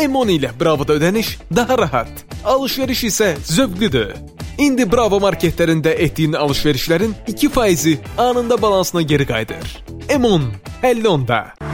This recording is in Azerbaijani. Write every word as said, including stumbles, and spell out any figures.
M on ilə Bravo'da ödəniş daha rahat, alışveriş isə zövqlüdür. İndi Bravo marketlərində etdiyin alışverişlərin iki faizi anında balansına geri qayıdır. M on, əlli onda.